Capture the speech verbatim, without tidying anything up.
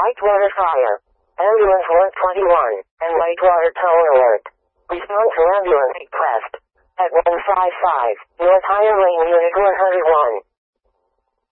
Whitewater fire. Ambulance one twenty-one, and Whitewater tow alert. Respond to ambulance request. At one five five, North Higher Lane Unit one oh one.